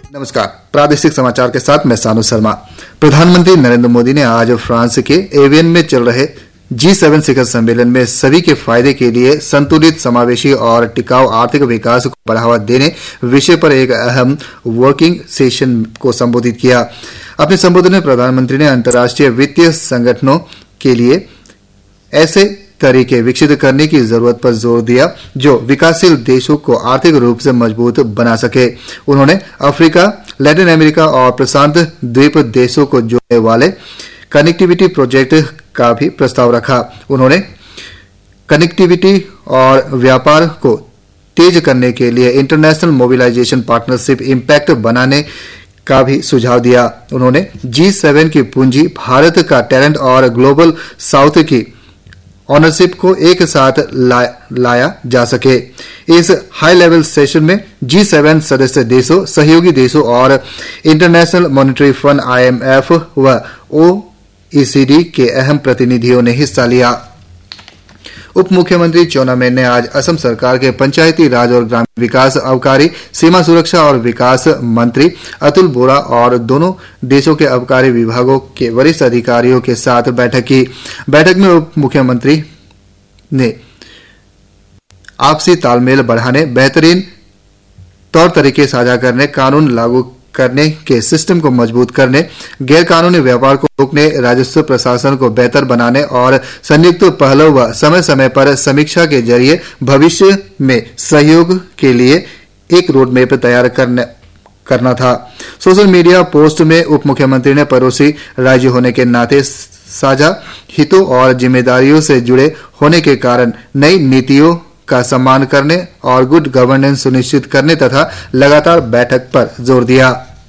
नमस्कार, प्रादेशिक समाचार के साथ मैं सानू शर्मा। प्रधानमंत्री नरेंद्र मोदी ने आज फ्रांस के एवियन में चल रहे G7 शिखर सम्मेलन में सभी के फायदे के लिए संतुलित, समावेशी और टिकाऊ आर्थिक विकास को बढ़ावा देने विषय पर एक अहम वर्किंग सेशन को संबोधित किया। अपने संबोधन में प्रधानमंत्री ने अंतर्राष्ट्रीय वित्तीय संगठनों के लिए ऐसे तरीके विकसित करने की जरूरत पर जोर दिया जो विकासशील देशों को आर्थिक रूप से मजबूत बना सके। उन्होंने अफ्रीका, लैटिन अमेरिका और प्रशांत द्वीप देशों को जोड़ने वाले कनेक्टिविटी प्रोजेक्ट का भी प्रस्ताव रखा। उन्होंने कनेक्टिविटी और व्यापार को तेज करने के लिए इंटरनेशनल मोबिलाइजेशन पार्टनरशिप इम्पैक्ट बनाने का भी सुझाव दिया। उन्होंने G7 की पूंजी, भारत का टैलेंट और ग्लोबल साउथ की ऑनरशिप को एक साथ लाया जा सके। इस हाई लेवल सेशन में G7 सदस्य देशों, सहयोगी देशों और इंटरनेशनल मॉनेटरी फंड IMF व OECD के अहम प्रतिनिधियों ने हिस्सा लिया। उप मुख्यमंत्री चाउना मेन ने आज असम सरकार के पंचायती राज और ग्रामीण विकास, आबकारी, सीमा सुरक्षा और विकास मंत्री अतुल बोरा और दोनों देशों के आबकारी विभागों के वरिष्ठ अधिकारियों के साथ बैठक की। बैठक में उप मुख्यमंत्री ने आपसी तालमेल बढ़ाने, बेहतरीन तौर तरीके साझा करने, कानून लागू करने के सिस्टम को मजबूत करने, गैर कानूनी व्यापार को रोकने, राजस्व प्रशासन को बेहतर बनाने और संयुक्त पहलों व समय समय पर समीक्षा के जरिए भविष्य में सहयोग के लिए एक रोड मैप तैयार करना था। सोशल मीडिया पोस्ट में उप मुख्यमंत्री ने पड़ोसी राज्य होने के नाते साझा हितों और जिम्मेदारियों से जुड़े होने के कारण नई नीतियों का सम्मान करने और गुड गवर्नेंस सुनिश्चित करने तथा लगातार बैठक पर जोर दिया।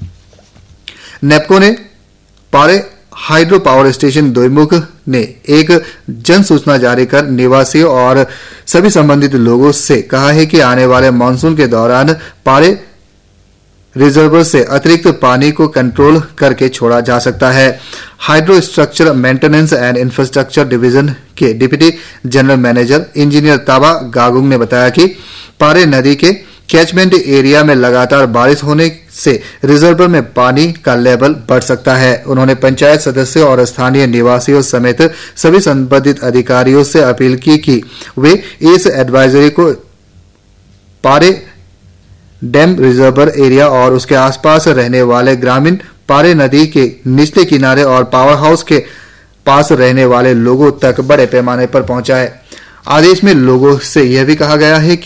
नेपको ने पारे हाइड्रो पावर स्टेशन दोईमुख ने एक जन सूचना जारी कर निवासियों और सभी संबंधित लोगों से कहा है कि आने वाले मानसून के दौरान पारे रिजर्वर से अतिरिक्त पानी को कंट्रोल करके छोड़ा जा सकता है। Hydro structure maintenance and infrastructure division के डिप्टी जनरल मैनेजर इंजीनियर ताबा गागुंग ने बताया कि पारे नदी के कैचमेंट एरिया में लगातार बारिश होने से रिजर्वर में पानी का लेवल बढ़ सकता है। उन्होंने पंचायत सदस्यों और स्थानीय निवासियों समेत सभी संबंधित अधिकारियों से अपील की कि वे इस एडवाइजरी को पारे डैम रिजर्वर एरिया और उसके आसपास रहने वाले ग्रामीण, पारे नदी के निचले किनारे और पावर हाउस के पास रहने वाले लोगों तक बड़े पैमाने पर पहुंचाएं। आदेश में लोगों से यह भी कहा गया है कि